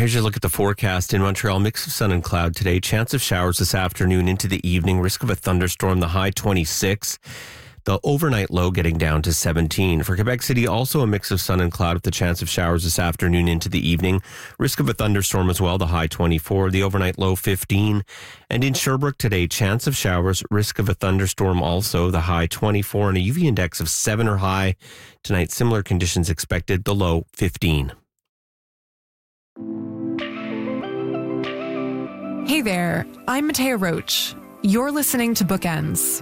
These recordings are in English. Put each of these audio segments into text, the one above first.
Here's your look at the forecast. In Montreal, mix of sun and cloud today. Chance of showers this afternoon into the evening. Risk of a thunderstorm, the high 26. The overnight low getting down to 17. For Quebec City, also a mix of sun and cloud with the chance of showers this afternoon into the evening. Risk of a thunderstorm as well, the high 24. The overnight low 15. And in Sherbrooke today, chance of showers, risk of a thunderstorm also, the high 24. And a UV index of 7 or high. Tonight, similar conditions expected, the low 15. Hey there, I'm Matea Roach. You're listening to Bookends.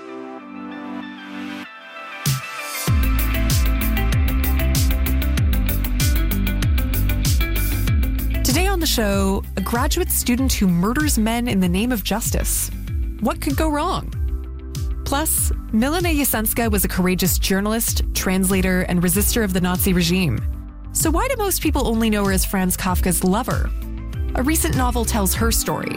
Today on the show, a graduate student who murders men in the name of justice. What could go wrong? Plus, Milena Jasenska was a courageous journalist, translator, and resistor of the Nazi regime. So why do most people only know her as Franz Kafka's lover? A recent novel tells her story.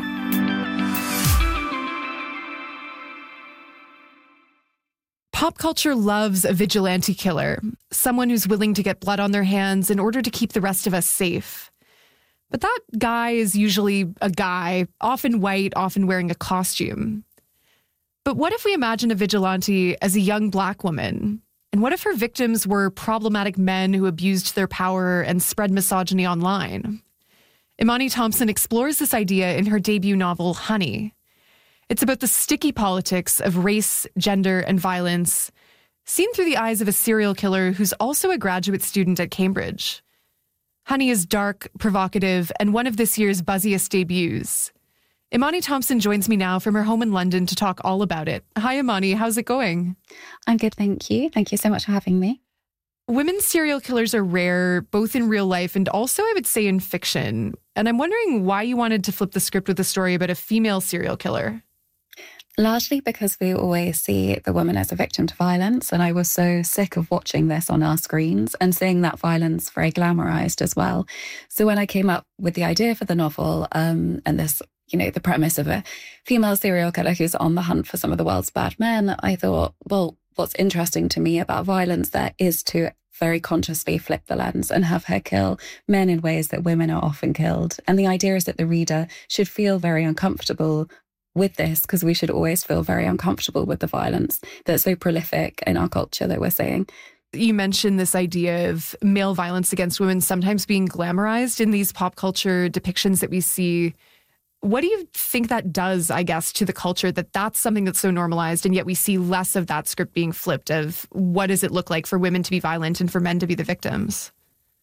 Pop culture loves a vigilante killer, someone who's willing to get blood on their hands in order to keep the rest of us safe. But that guy is usually a guy, often white, often wearing a costume. But what if we imagine a vigilante as a young Black woman? And what if her victims were problematic men who abused their power and spread misogyny online? Imani Thompson explores this idea in her debut novel, Honey. It's about the sticky politics of race, gender, and violence, seen through the eyes of a serial killer who's also a graduate student at Cambridge. Honey is dark, provocative, and one of this year's buzziest debuts. Imani Thompson joins me now from her home in London to talk all about it. Hi, Imani. How's it going? I'm good, thank you. Thank you so much for having me. Women serial killers are rare, both in real life and also, I would say, in fiction. And I'm wondering why you wanted to flip the script with a story about a female serial killer. Largely because we always see the woman as a victim to violence. And I was so sick of watching this on our screens and seeing that violence very glamorized as well. So when I came up with the idea for the novel and this, the premise of a female serial killer who's on the hunt for some of the world's bad men, I thought, well, what's interesting to me about violence there is to very consciously flip the lens and have her kill men in ways that women are often killed. And the idea is that the reader should feel very uncomfortable with this, because we should always feel very uncomfortable with the violence that's so prolific in our culture that we're seeing. You mentioned this idea of male violence against women sometimes being glamorized in these pop culture depictions that we see. What do you think that does, I guess, to the culture, that that's something that's so normalized, and yet we see less of that script being flipped of what does it look like for women to be violent and for men to be the victims?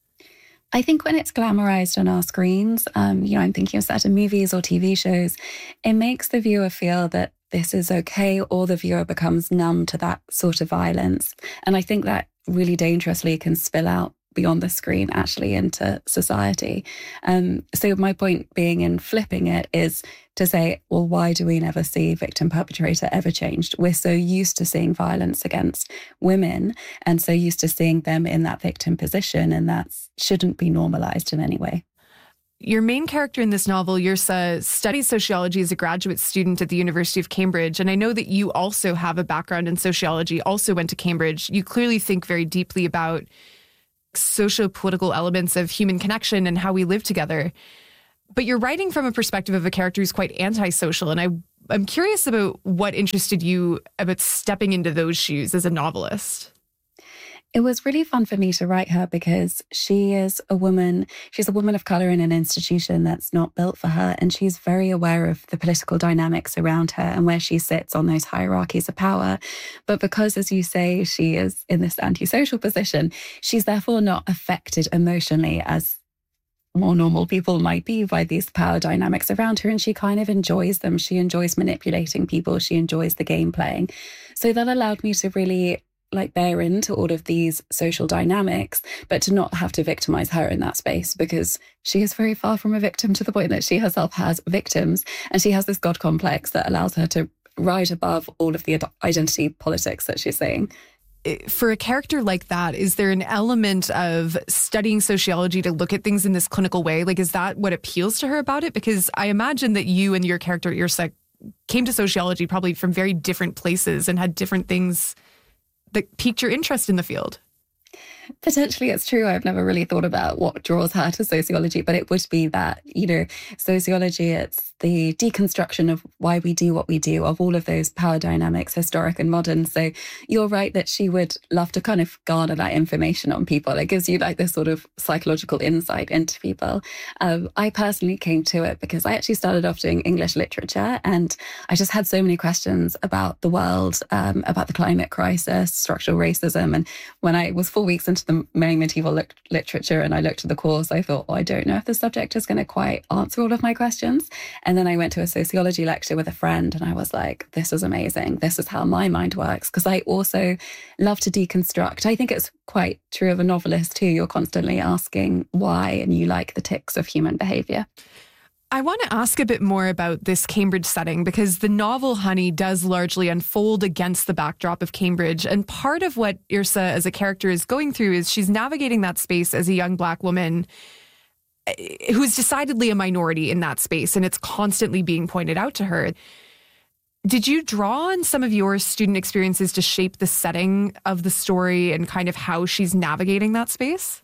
I think when it's glamorized on our screens, I'm thinking of certain movies or TV shows, it makes the viewer feel that this is okay, or the viewer becomes numb to that sort of violence. And I think that really dangerously can spill out beyond the screen, actually, into society. So my point being in flipping it is to say, well, why do we never see victim perpetrator ever changed? We're so used to seeing violence against women and so used to seeing them in that victim position, and that shouldn't be normalized in any way. Your main character in this novel, Yrsa, studies sociology as a graduate student at the University of Cambridge. And I know that you also have a background in sociology, also went to Cambridge. You clearly think very deeply about socio-political elements of human connection and how we live together. But you're writing from a perspective of a character who's quite antisocial. And I'm curious about what interested you about stepping into those shoes as a novelist. It was really fun for me to write her because she's a woman of color in an institution that's not built for her. And she's very aware of the political dynamics around her and where she sits on those hierarchies of power. But because, as you say, she is in this antisocial position, she's therefore not affected emotionally as more normal people might be by these power dynamics around her. And she kind of enjoys them. She enjoys manipulating people. She enjoys the game playing. So that allowed me to really bear into all of these social dynamics, but to not have to victimize her in that space, because she is very far from a victim to the point that she herself has victims. And she has this God complex that allows her to rise above all of the identity politics that she's seeing. For a character like that, is there an element of studying sociology to look at things in this clinical way? Is that what appeals to her about it? Because I imagine that you and your character, Yrsa, came to sociology probably from very different places and had different things that piqued your interest in the field. Potentially it's true. I've never really thought about what draws her to sociology, but it would be that, sociology, it's the deconstruction of why we do what we do, of all of those power dynamics, historic and modern. So you're right that she would love to kind of garner that information on people. It gives you like this sort of psychological insight into people. I personally came to it because I actually started off doing English literature, and I just had so many questions about the world, about the climate crisis, structural racism. And when I was 4 weeks into the main medieval literature and I looked at the course, I thought, I don't know if the subject is going to quite answer all of my questions. And then I went to a sociology lecture with a friend and I was like, this is amazing. This is how my mind works. Because I also love to deconstruct. I think it's quite true of a novelist too. You're constantly asking why, and you like the ticks of human behavior. I want to ask a bit more about this Cambridge setting, because the novel Honey does largely unfold against the backdrop of Cambridge. And part of what Yrsa as a character is going through is she's navigating that space as a young Black woman who's decidedly a minority in that space, and it's constantly being pointed out to her. Did you draw on some of your student experiences to shape the setting of the story and kind of how she's navigating that space?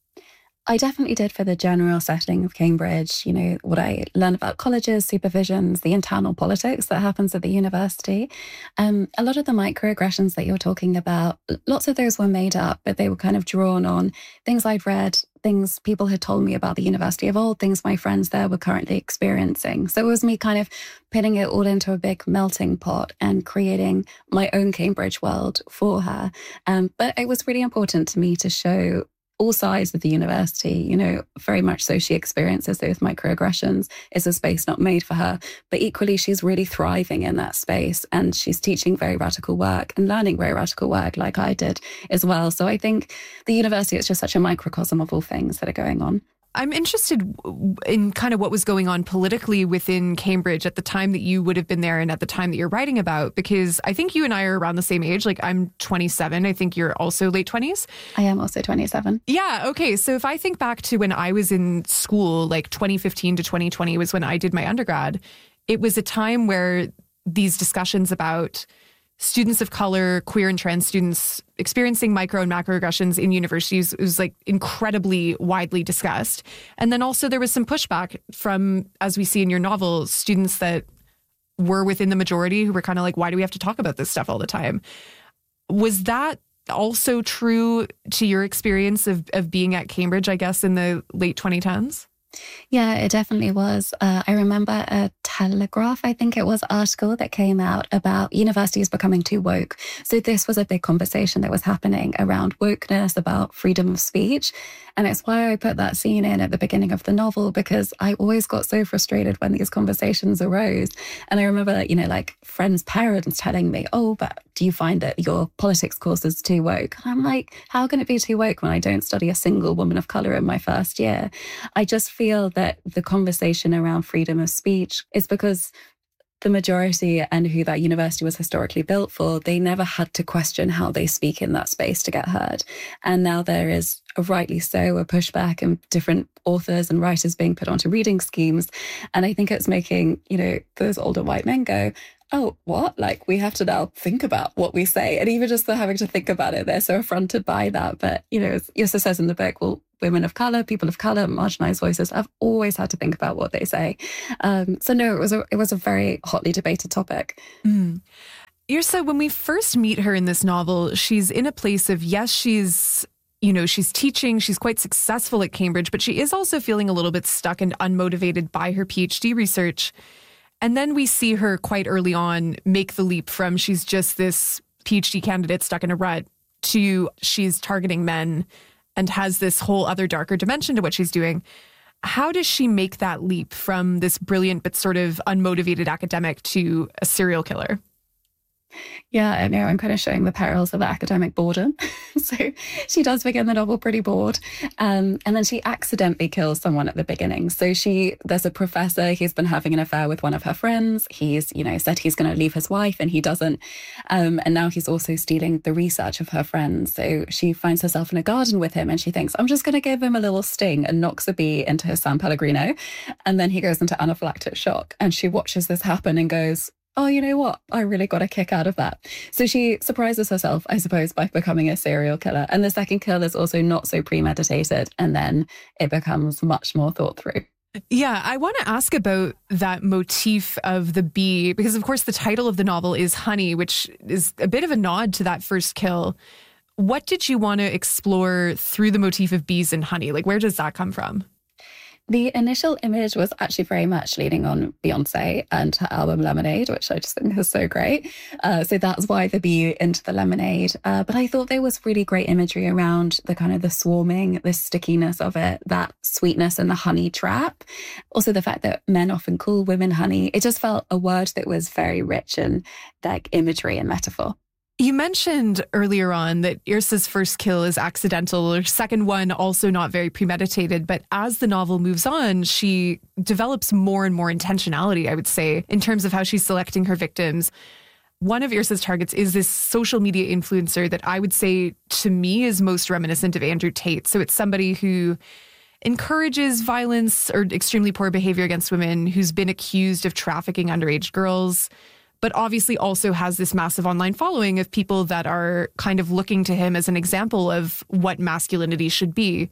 I definitely did for the general setting of Cambridge, what I learned about colleges, supervisions, the internal politics that happens at the university. A lot of the microaggressions that you're talking about, lots of those were made up, but they were kind of drawn on things I'd read, things people had told me about the university of old, things my friends there were currently experiencing. So it was me kind of putting it all into a big melting pot and creating my own Cambridge world for her. But it was really important to me to show all sides of the university, very much so she experiences those microaggressions. It's a space not made for her, but equally she's really thriving in that space and she's teaching very radical work and learning very radical work like I did as well. So I think the university is just such a microcosm of all things that are going on. I'm interested in kind of what was going on politically within Cambridge at the time that you would have been there and at the time that you're writing about, because I think you and I are around the same age. Like I'm 27. I think you're also late 20s. I am also 27. Yeah. Okay. So if I think back to when I was in school, like 2015 to 2020 was when I did my undergrad, it was a time where these discussions about students of color, queer and trans students experiencing micro and macroaggressions in universities was like incredibly widely discussed. And then also there was some pushback from, as we see in your novel, students that were within the majority who were kind of like, why do we have to talk about this stuff all the time? Was that also true to your experience of being at Cambridge, I guess, in the late 2010s? Yeah, it definitely was. I remember a Telegraph, I think it was, article that came out about universities becoming too woke. So this was a big conversation that was happening around wokeness, about freedom of speech. And it's why I put that scene in at the beginning of the novel, because I always got so frustrated when these conversations arose. And I remember, like friends' parents telling me, oh, but do you find that your politics course is too woke? And I'm like, how can it be too woke when I don't study a single woman of color in my first year? I just feel that the conversation around freedom of speech is because the majority and who that university was historically built for, they never had to question how they speak in that space to get heard. And now there is, rightly so, a pushback and different authors and writers being put onto reading schemes. And I think it's making, those older white men go, oh, what? Like, we have to now think about what we say. And even just having to think about it, they're so affronted by that. But, as Yrsa says in the book, well, women of colour, people of colour, marginalised voices have always had to think about what they say. So no, it was a very hotly debated topic. Yrsa, when we first meet her in this novel, she's in a place of, yes, she's teaching, she's quite successful at Cambridge, but she is also feeling a little bit stuck and unmotivated by her PhD research. And then we see her quite early on make the leap from she's just this PhD candidate stuck in a rut to she's targeting men and has this whole other darker dimension to what she's doing. How does she make that leap from this brilliant but sort of unmotivated academic to a serial killer? Yeah, I know. I'm kind of showing the perils of academic boredom. So she does begin the novel pretty bored. And then she accidentally kills someone at the beginning. So there's a professor, he's been having an affair with one of her friends. He's, said he's going to leave his wife and he doesn't. And now he's also stealing the research of her friends. So she finds herself in a garden with him and she thinks, I'm just going to give him a little sting, and knocks a bee into his San Pellegrino. And then he goes into anaphylactic shock. And she watches this happen and goes, oh, you know what? I really got a kick out of that. So she surprises herself, I suppose, by becoming a serial killer. And the second kill is also not so premeditated. And then it becomes much more thought through. Yeah, I want to ask about that motif of the bee, because of course the title of the novel is Honey, which is a bit of a nod to that first kill. What did you want to explore through the motif of bees and honey? Like, where does that come from? The initial image was actually very much leaning on Beyonce and her album Lemonade, which I just think is so great. So that's why the bee into the lemonade. But I thought there was really great imagery around the kind of the swarming, the stickiness of it, that sweetness and the honey trap. Also the fact that men often call women honey. It just felt a word that was very rich in like imagery and metaphor. You mentioned earlier on that Yrsa's first kill is accidental, her second one also not very premeditated. But as the novel moves on, she develops more and more intentionality, I would say, in terms of how she's selecting her victims. One of Yrsa's targets is this social media influencer that I would say, to me, is most reminiscent of Andrew Tate. So it's somebody who encourages violence or extremely poor behavior against women, who's been accused of trafficking underage girls, but obviously also has this massive online following of people that are kind of looking to him as an example of what masculinity should be.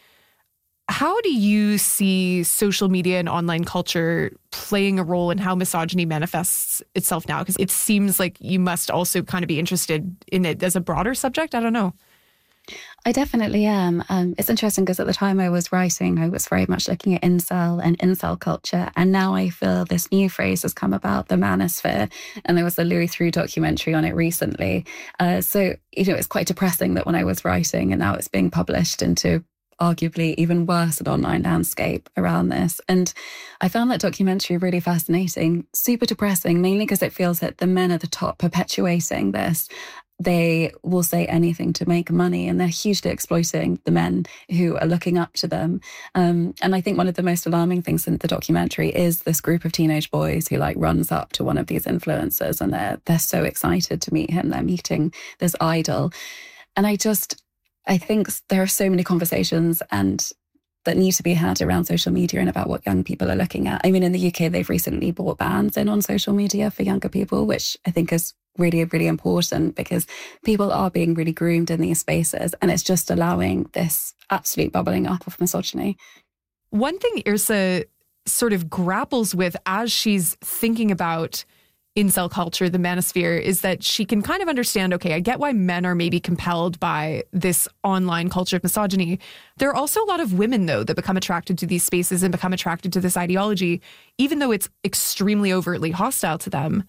How do you see social media and online culture playing a role in how misogyny manifests itself now? Because it seems like you must also kind of be interested in it as a broader subject. I don't know. I definitely am. It's interesting because at the time I was writing, I was very much looking at incel and incel culture. And now I feel this new phrase has come about, the manosphere. And there was a Louis Theroux documentary on it recently. So, it's quite depressing that when I was writing and now it's being published into arguably even worse an online landscape around this. And I found that documentary really fascinating, super depressing, mainly because it feels that the men at the top perpetuating this, they will say anything to make money and they're hugely exploiting the men who are looking up to them. And I think one of the most alarming things in the documentary is this group of teenage boys who runs up to one of these influencers and they're so excited to meet him. They're meeting this idol. And I think there are so many conversations that need to be had around social media and about what young people are looking at. I mean, in the UK, they've recently brought bans in on social media for younger people, which I think is really, really important because people are being really groomed in these spaces and it's just allowing this absolute bubbling up of misogyny. One thing Yrsa sort of grapples with as she's thinking about incel culture, the manosphere, is that she can kind of understand, okay, I get why men are maybe compelled by this online culture of misogyny. There are also a lot of women, though, that become attracted to these spaces and become attracted to this ideology, even though it's extremely overtly hostile to them.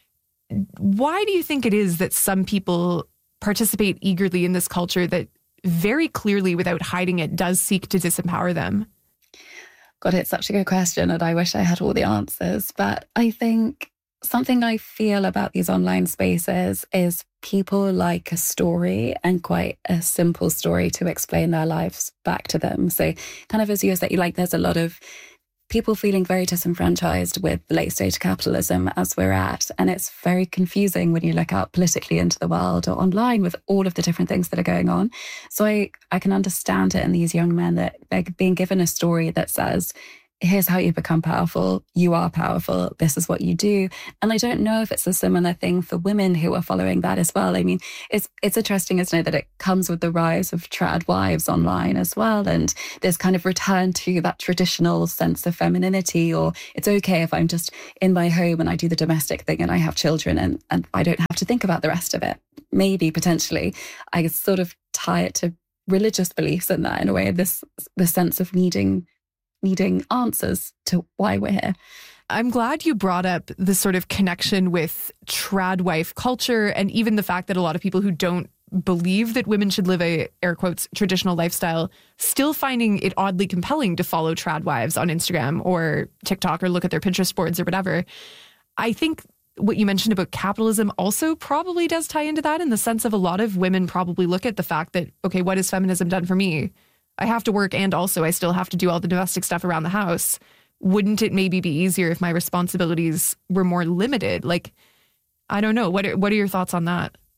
Why do you think it is that some people participate eagerly in this culture that very clearly, without hiding it, does seek to disempower them? God, it's such a good question, and I wish I had all the answers. But I think something I feel about these online spaces is people like a story and quite a simple story to explain their lives back to them. So kind of as you said, there's a lot of people feeling very disenfranchised with the late stage capitalism as we're at. And it's very confusing when you look out politically into the world or online with all of the different things that are going on. So I can understand it in these young men that they're being given a story that says, here's how you become powerful. You are powerful. This is what you do. And I don't know if it's a similar thing for women who are following that as well. I mean, it's interesting, isn't it, that it comes with the rise of trad wives online as well. And there's kind of return to that traditional sense of femininity, or it's okay if I'm just in my home and I do the domestic thing and I have children and I don't have to think about the rest of it. Maybe potentially I sort of tie it to religious beliefs in that, in a way, the sense of needing answers to why we're here. I'm glad you brought up the sort of connection with trad wife culture and even the fact that a lot of people who don't believe that women should live a, air quotes, traditional lifestyle, still finding it oddly compelling to follow trad wives on Instagram or TikTok or look at their Pinterest boards or whatever. I think what you mentioned about capitalism also probably does tie into that, in the sense of a lot of women probably look at the fact that, okay, what has feminism done for me? I have to work and also I still have to do all the domestic stuff around the house. Wouldn't it maybe be easier if my responsibilities were more limited? I don't know. What are your thoughts on that?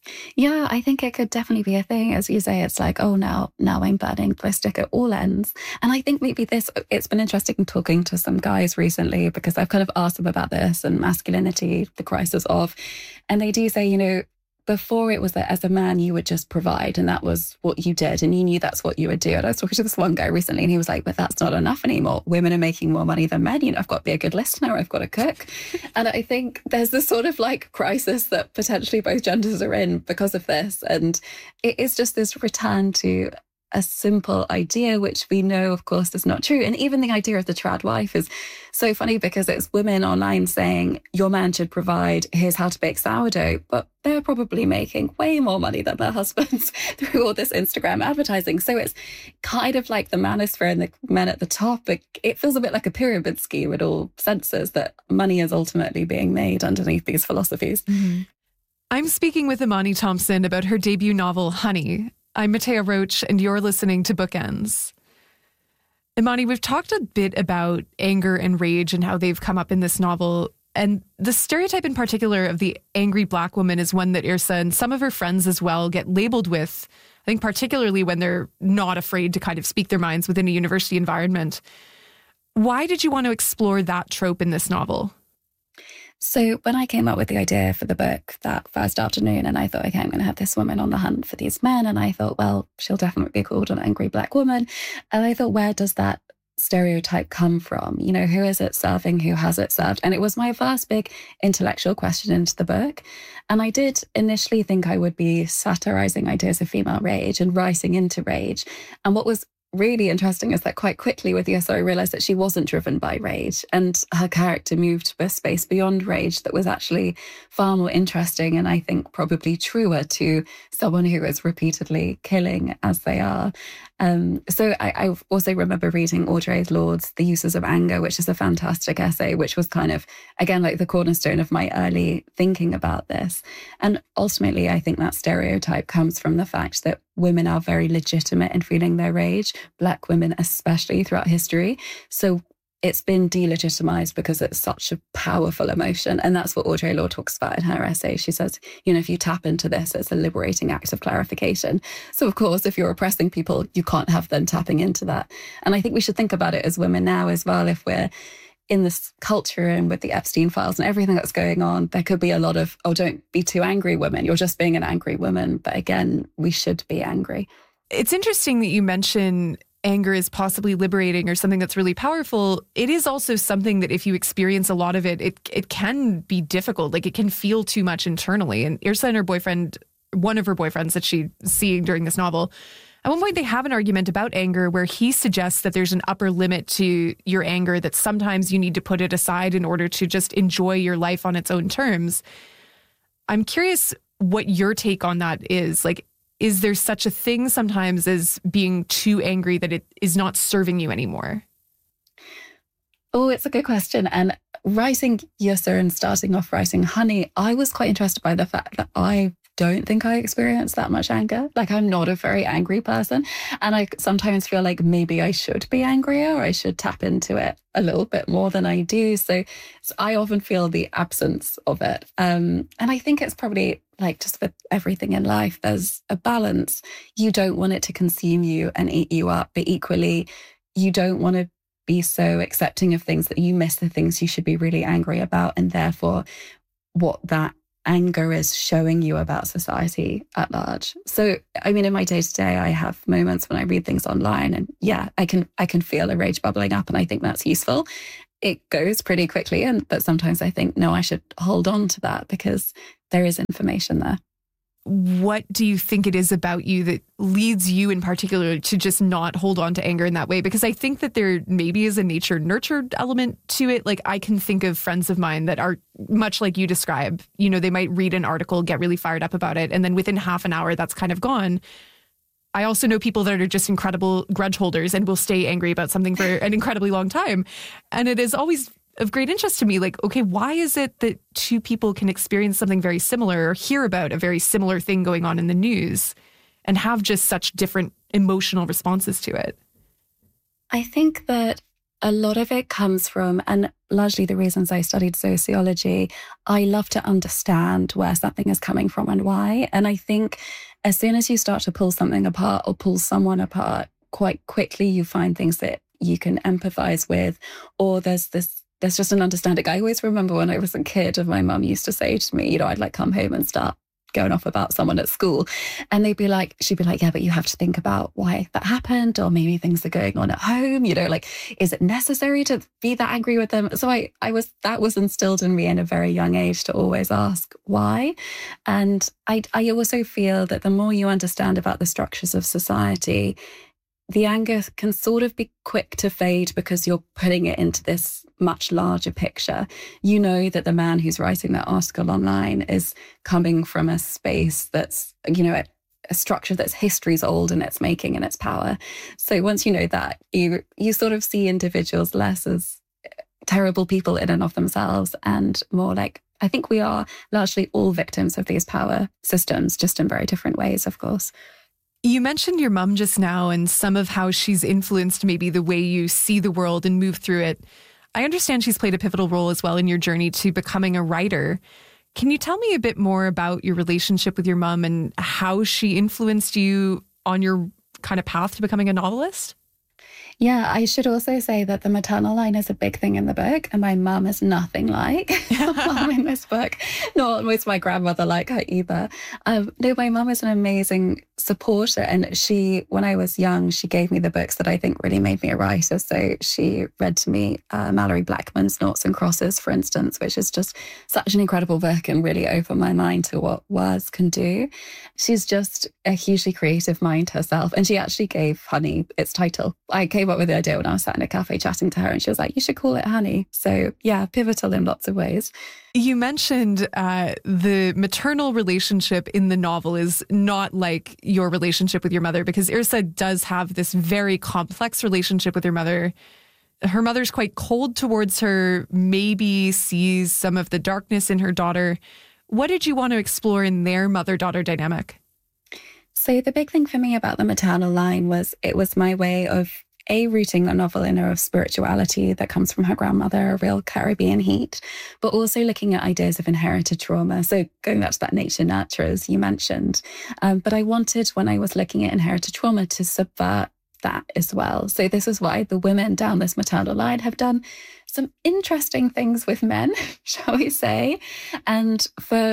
Yeah, I think it could definitely be a thing. As you say, it's like, oh, now I'm burning the stick at all ends. And I think maybe it's been interesting talking to some guys recently because I've kind of asked them about this and masculinity, the crisis of, and they do say, before it was that as a man, you would just provide and that was what you did and you knew that's what you would do. And I was talking to this one guy recently and he was like, but that's not enough anymore. Women are making more money than men. I've got to be a good listener. I've got to cook. And I think there's this sort of like crisis that potentially both genders are in because of this. And it is just this return to a simple idea, which we know, of course, is not true. And even the idea of the trad wife is so funny because it's women online saying, your man should provide, here's how to bake sourdough. But they're probably making way more money than their husbands through all this Instagram advertising. So it's kind of like the manosphere and the men at the top. It feels a bit like a pyramid scheme in all senses that money is ultimately being made underneath these philosophies. Mm-hmm. I'm speaking with Imani Thompson about her debut novel, Honey. I'm Matea Roach, and you're listening to Bookends. Imani, we've talked a bit about anger and rage and how they've come up in this novel. And the stereotype in particular of the angry Black woman is one that Yrsa and some of her friends as well get labeled with, I think particularly when they're not afraid to kind of speak their minds within a university environment. Why did you want to explore that trope in this novel? So when I came up with the idea for the book that first afternoon, and I thought, okay, I'm going to have this woman on the hunt for these men. And I thought, well, she'll definitely be called an angry Black woman. And I thought, where does that stereotype come from? Who is it serving? Who has it served? And it was my first big intellectual question into the book. And I did initially think I would be satirizing ideas of female rage and rising into rage. And what was really interesting is that quite quickly with Yrsa, I realized that she wasn't driven by rage and her character moved to a space beyond rage that was actually far more interesting and I think probably truer to someone who is repeatedly killing as they are. So I also remember reading Audre Lorde's The Uses of Anger, which is a fantastic essay, which was kind of, again, like the cornerstone of my early thinking about this. And ultimately, I think that stereotype comes from the fact that women are very legitimate in feeling their rage, Black women especially throughout history. So it's been delegitimized because it's such a powerful emotion. And that's what Audre Lorde talks about in her essay. She says, if you tap into this, it's a liberating act of clarification. So of course, if you're oppressing people, you can't have them tapping into that. And I think we should think about it as women now as well. If we're in this culture and with the Epstein files and everything that's going on, there could be a lot of, oh, don't be too angry, women. You're just being an angry woman. But again, we should be angry. It's interesting that you mention anger is possibly liberating or something that's really powerful. It is also something that if you experience a lot of it, it can be difficult. Like it can feel too much internally. And Yrsa and her boyfriend, one of her boyfriends that she's seeing during this novel, at one point they have an argument about anger where he suggests that there's an upper limit to your anger, that sometimes you need to put it aside in order to just enjoy your life on its own terms. I'm curious what your take on that is. Like, is there such a thing sometimes as being too angry that it is not serving you anymore? Oh, it's a good question. And writing Yrsa and starting off writing Honey, I was quite interested by the fact that I don't think I experience that much anger. Like I'm not a very angry person. And I sometimes feel like maybe I should be angrier or I should tap into it a little bit more than I do. So I often feel the absence of it. And I think it's probably like just with everything in life, there's a balance. You don't want it to consume you and eat you up, but equally you don't want to be so accepting of things that you miss the things you should be really angry about. And therefore what that anger is showing you about society at large. So, I mean, in my day-to-day, I have moments when I read things online and yeah, I can feel a rage bubbling up and I think that's useful. It goes pretty quickly, but sometimes I think, no, I should hold on to that because there is information there. What do you think it is about you that leads you in particular to just not hold on to anger in that way? Because I think that there maybe is a nature-nurture element to it. Like I can think of friends of mine that are much like you describe. You know, they might read an article, get really fired up about it, and then within half an hour, that's kind of gone. I also know people that are just incredible grudge holders and will stay angry about something for an incredibly long time. And it is always of great interest to me, like, okay, why is it that two people can experience something very similar or hear about a very similar thing going on in the news and have just such different emotional responses to it? I think that a lot of it comes from, and largely the reasons I studied sociology, I love to understand where something is coming from and why. And I think as soon as you start to pull something apart or pull someone apart, quite quickly you find things that you can empathize with, or there's just an understanding. I always remember when I was a kid and my mum used to say to me, I'd like come home and start going off about someone at school. And she'd be like, yeah, but you have to think about why that happened, or maybe things are going on at home, is it necessary to be that angry with them? So that was instilled in me in a very young age to always ask why. And I also feel that the more you understand about the structures of society, the anger can sort of be quick to fade because you're putting it into this much larger picture. You know that the man who's writing that article online is coming from a space that's, a structure that's history's old in its making and its power. So once you know that, you sort of see individuals less as terrible people in and of themselves and more like, I think we are largely all victims of these power systems, just in very different ways, of course. You mentioned your mum just now and some of how she's influenced maybe the way you see the world and move through it. I understand she's played a pivotal role as well in your journey to becoming a writer. Can you tell me a bit more about your relationship with your mum and how she influenced you on your kind of path to becoming a novelist? Yeah, I should also say that the maternal line is a big thing in the book, and my mum is nothing like my mum in this book. Nor was my grandmother like her either. No, my mum is an amazing supporter, and when I was young, she gave me the books that I think really made me a writer. So she read to me Mallory Blackman's Noughts and Crosses, for instance, which is just such an incredible book and really opened my mind to what words can do. She's just a hugely creative mind herself, and she actually gave Honey its title. I came up with the idea when I was sat in a cafe chatting to her, and she was like, you should call it Honey. So yeah, pivotal in lots of ways. You mentioned the maternal relationship in the novel is not like your relationship with your mother, because Yrsa does have this very complex relationship with her mother. Her mother's quite cold towards her, maybe sees some of the darkness in her daughter. What did you want to explore in their mother-daughter dynamic? So the big thing for me about the maternal line was it was my way of rooting the novel in her of spirituality that comes from her grandmother, a real Caribbean heat, but also looking at ideas of inherited trauma. So going back to that nature nurture, as you mentioned. But I wanted, when I was looking at inherited trauma, to subvert that as well. So this is why the women down this maternal line have done some interesting things with men, shall we say. And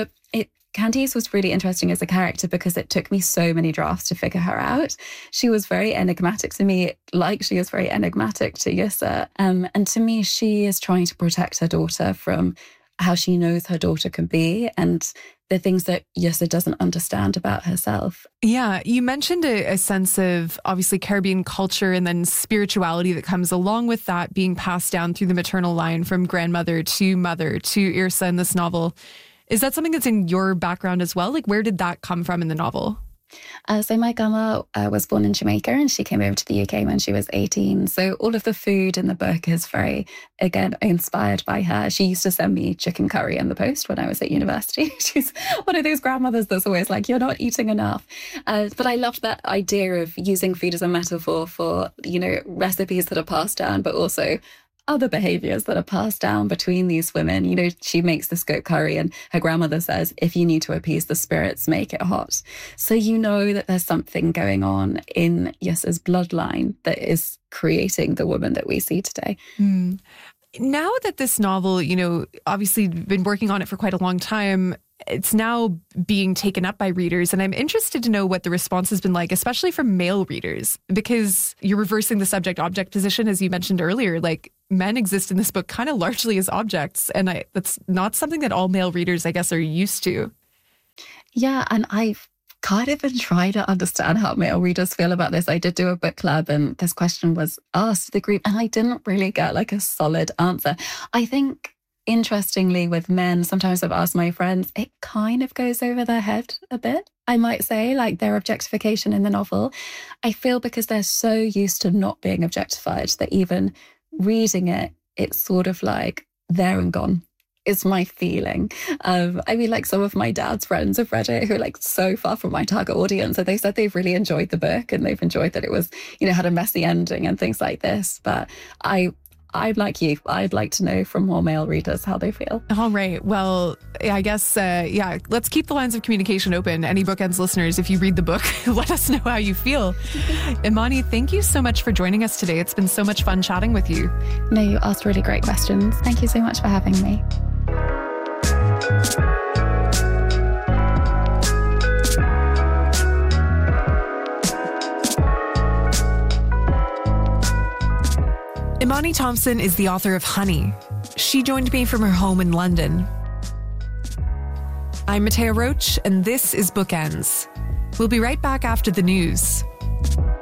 Candice was really interesting as a character because it took me so many drafts to figure her out. She was very enigmatic to me, like she is very enigmatic to Yrsa. And to me, she is trying to protect her daughter from how she knows her daughter can be and the things that Yrsa doesn't understand about herself. Yeah, you mentioned a sense of obviously Caribbean culture and then spirituality that comes along with that being passed down through the maternal line from grandmother to mother to Yrsa in this novel. Is that something that's in your background as well? Like, where did that come from in the novel? So my grandma was born in Jamaica and she came over to the UK when she was 18. So all of the food in the book is very, again, inspired by her. She used to send me chicken curry in the post when I was at university. She's one of those grandmothers that's always like, you're not eating enough. But I loved that idea of using food as a metaphor for, recipes that are passed down, but also other behaviors that are passed down between these women. She makes this goat curry and her grandmother says, if you need to appease the spirits, make it hot. So that there's something going on in Yrsa's bloodline that is creating the woman that we see today. Mm. Now that this novel, obviously been working on it for quite a long time, it's now being taken up by readers. And I'm interested to know what the response has been like, especially from male readers, because you're reversing the subject-object position, as you mentioned earlier. Like, men exist in this book kind of largely as objects. And that's not something that all male readers, I guess, are used to. Yeah, and I've kind of been trying to understand how male readers feel about this. I did do a book club and this question was asked to the group and I didn't really get like a solid answer. I think, interestingly, with men, sometimes I've asked my friends, it kind of goes over their head a bit, I might say, like their objectification in the novel. I feel because they're so used to not being objectified that even reading it, it's sort of like there and gone. Is my feeling. Like some of my dad's friends have read it who are like so far from my target audience, and they said they've really enjoyed the book and they've enjoyed that it was, had a messy ending and things like this. But I I'd like to know from more male readers how they feel. All right. Well, I guess, let's keep the lines of communication open. Any Bookends listeners, if you read the book, let us know how you feel. Imani, thank you so much for joining us today. It's been so much fun chatting with you. No, you asked really great questions. Thank you so much for having me. Imani Thompson is the author of Honey. She joined me from her home in London. I'm Matea Roach, and this is Bookends. We'll be right back after the news.